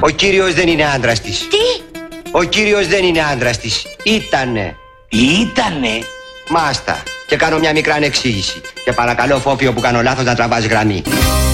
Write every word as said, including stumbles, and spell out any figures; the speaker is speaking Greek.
Ο κύριος δεν είναι άντρας της. Τι? Ο κύριος δεν είναι άντρας της. Ήτανε. Ήτανε. Μάστα. Και κάνω μια μικρή ανεξήγηση. Και παρακαλώ, Φόφιο, που κάνω λάθος, να τραβάς γραμμή.